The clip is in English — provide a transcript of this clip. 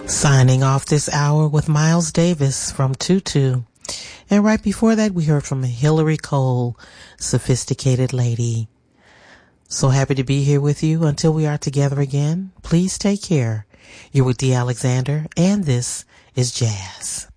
Signing off this hour with Miles Davis from Tutu. And right before that, we heard from Hillary Cole, Sophisticated Lady. So happy to be here with you. Until we are together again, please take care. You're with Dee Alexander, and this is Jazz.